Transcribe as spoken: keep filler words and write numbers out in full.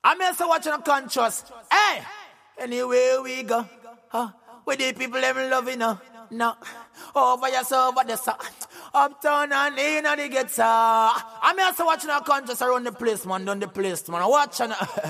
I'm also watching a conscious. Hey, anywhere we go, huh? With the people them loving, no, no. Over your over the side. Uptown and in and the guitar. I'm also watching a conscious around the place, man, down the place, man. Watching.